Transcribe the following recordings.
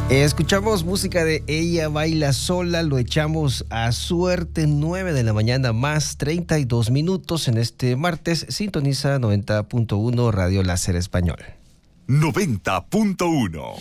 Escuchamos música de Ella Baila Sola, lo echamos a suerte, 9 de la mañana más 32 minutos en este martes. Sintoniza 90.1 Radio Láser Español. 90.1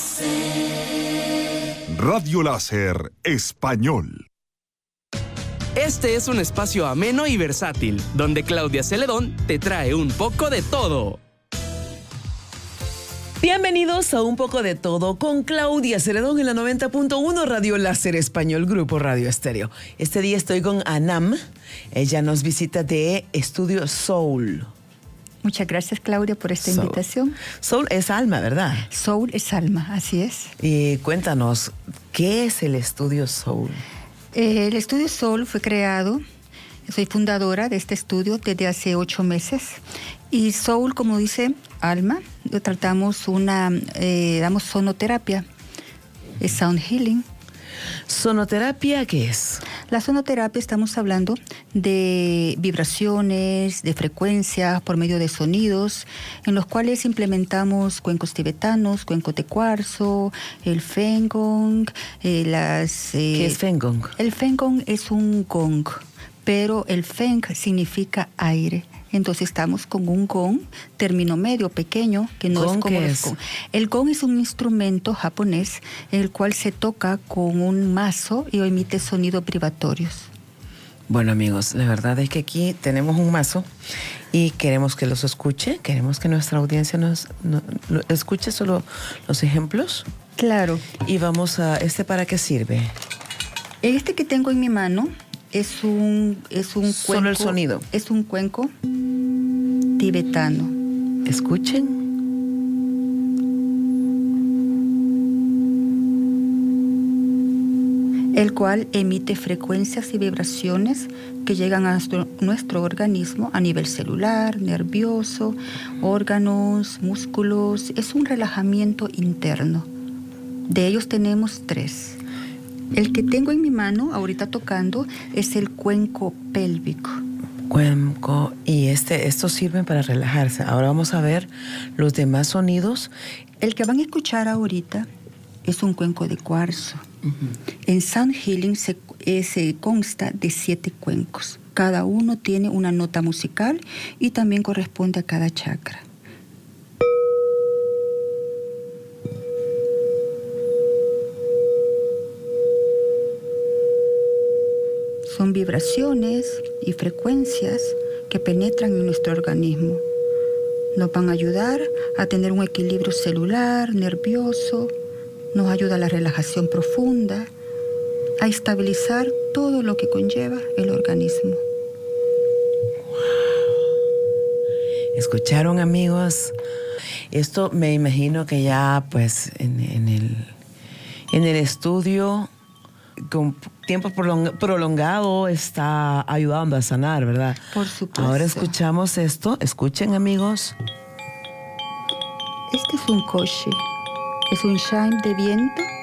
Radio Láser Español. Este es un espacio ameno y versátil, donde Claudia Celedón te trae un poco de todo. Bienvenidos a Un Poco de Todo con Claudia Celedón en la 90.1 Radio Láser Español, Grupo Radio Estéreo. Este día estoy con Anam. Ella nos visita de Estudio Soul. Muchas gracias, Claudia, por esta invitación. Soul es alma, ¿verdad? Soul es alma, así es. Y cuéntanos, ¿qué es el Estudio Soul? El Estudio Soul fue creado, soy fundadora de este estudio desde hace 8 meses. Y Soul, como dice alma, damos sonoterapia, es sound healing. ¿Sonoterapia qué es? La sonoterapia, estamos hablando de vibraciones, de frecuencias por medio de sonidos, en los cuales implementamos cuencos tibetanos, cuencos de cuarzo, el fengong, ¿Qué es fengong? El fengong es un gong, pero el feng significa aire. Entonces estamos con un gong, término medio, pequeño, que no es como los gong. El gong es un instrumento japonés en el cual se toca con un mazo y emite sonidos vibratorios. Bueno, amigos, la verdad es que aquí tenemos un mazo y queremos que los escuche, queremos que nuestra audiencia escuche solo los ejemplos. Claro. Y vamos a... ¿para qué sirve? Este que tengo en mi mano es un cuenco. Solo el sonido. Es un cuenco tibetano. Escuchen. El cual emite frecuencias y vibraciones que llegan a nuestro organismo a nivel celular, nervioso, órganos, músculos. Es un relajamiento interno. De ellos tenemos 3. El que tengo en mi mano, ahorita tocando, es el cuenco pélvico. Cuenco, y estos sirven para relajarse. Ahora vamos a ver los demás sonidos. El que van a escuchar ahorita es un cuenco de cuarzo. En Sound Healing se consta de 7 cuencos. Cada uno tiene una nota musical y también corresponde a cada chakra. Son vibraciones y frecuencias que penetran en nuestro organismo. Nos van a ayudar a tener un equilibrio celular, nervioso, nos ayuda a la relajación profunda, a estabilizar todo lo que conlleva el organismo. ¿Escucharon, amigos? Esto me imagino que ya pues en el estudio con tiempo prolongado está ayudando a sanar, ¿verdad? Por supuesto. Ahora escuchamos esto. Escuchen, amigos. Este es un koshi. Es un chime de viento